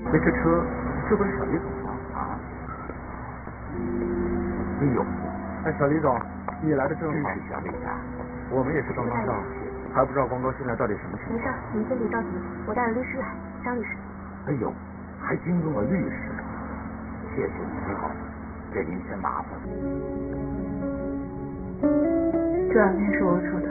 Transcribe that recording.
这车是不是小李总的啊？哎呦，哎，小李总，你来的正好。是小李啊，我们也是刚刚到，还不知道光哥现在到底什么情况。 没事，你们先别着急，我带了律师来，张律师。 哎呦，还惊动了律师，谢谢你挺好，给您添麻烦。 这两天是我手头